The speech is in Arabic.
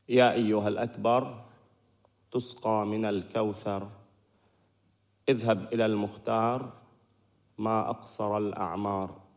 يا أيها الأكبر تسقى من الكوثر، اذهب إلى المختار ما أقصر الأعمار.